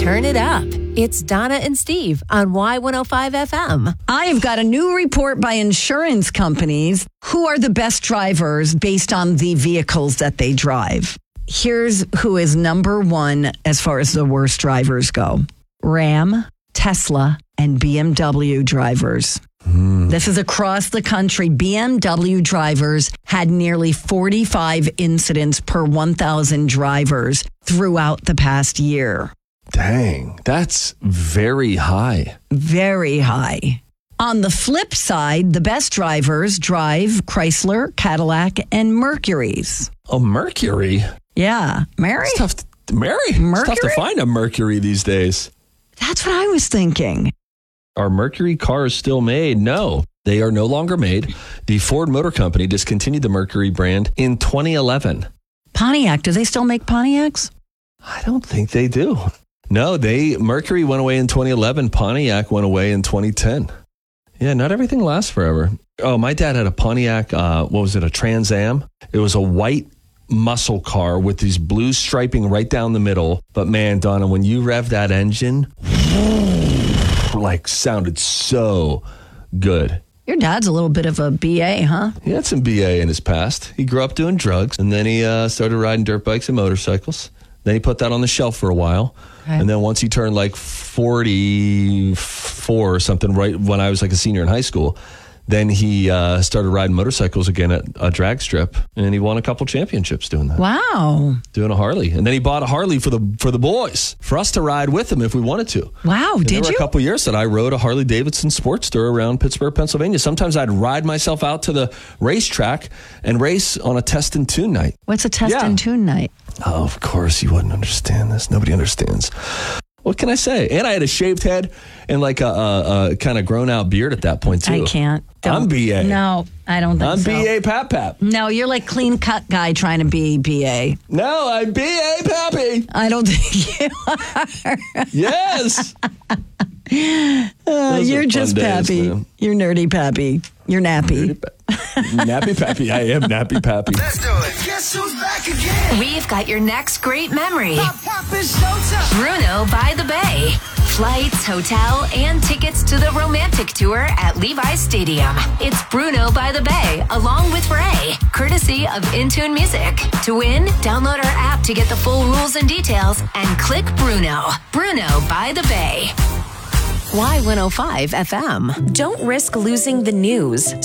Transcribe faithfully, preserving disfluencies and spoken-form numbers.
turn it up. It's Donna and Steve on Y one oh five F M. I've got a new report by insurance companies who are the best drivers based on the vehicles that they drive. Here's who is number one as far as the worst drivers go. Ram, Tesla, and B M W drivers. Mm. This is across the country. B M W drivers had nearly forty-five incidents per one thousand drivers throughout the past year. Dang, that's very high. Very high. On the flip side, the best drivers drive Chrysler, Cadillac, and Mercuries. Oh, Mercury? Yeah. Mary? It's tough to, Mary? Mercury? It's tough to find a Mercury these days. That's what I was thinking. Are Mercury cars still made? No, they are no longer made. The Ford Motor Company discontinued the Mercury brand in twenty eleven. Pontiac, do they still make Pontiacs? I don't think they do. No, they Mercury went away in twenty eleven. Pontiac went away in twenty ten. Yeah, not everything lasts forever. Oh, my dad had a Pontiac, uh, what was it, a Trans Am? It was a white muscle car with these blue striping right down the middle. But man, Donna, when you rev that engine, like sounded so good. Your dad's a little bit of a B A, huh? He had some B A in his past. He grew up doing drugs, and then he uh, started riding dirt bikes and motorcycles. Then he put that on the shelf for a while. Okay. And then once he turned like forty-four or something, right when I was like a senior in high school, then he uh, started riding motorcycles again at a drag strip, and he won a couple championships doing that. Wow. Doing a Harley. And then he bought a Harley for the for the boys, for us to ride with him if we wanted to. Wow, and did there were you? a couple years that I rode a Harley Davidson Sportster around Pittsburgh, Pennsylvania. Sometimes I'd ride myself out to the racetrack and race on a test and tune night. What's a test yeah. and tune night? Oh, of course you wouldn't understand this. Nobody understands. What can I say? And I had a shaved head and like a, a, a kind of grown out beard at that point, too. I can't. Don't. I'm B A. No, I don't think I'm so. B A Pap Pap. No, you're like clean cut guy trying to be B A. No, I'm B A Pappy. I don't think you are. Yes. uh, you're just days, Pappy. Man. You're nerdy Pappy. You're nappy. Nerdy pa- nappy Pappy. I am nappy Pappy. Let's do it. Guess who's back again? We've got your next great memory. Pop, pop, it's showtime. Bruno by the Bay. Flights, hotel, and tickets to the romantic tour at Levi's Stadium. It's Bruno by the Bay, along with Ray, courtesy of Intune Music. To win, download our app to get the full rules and details, and click Bruno. Bruno by the Bay. Y one oh five F M. Don't risk losing the news.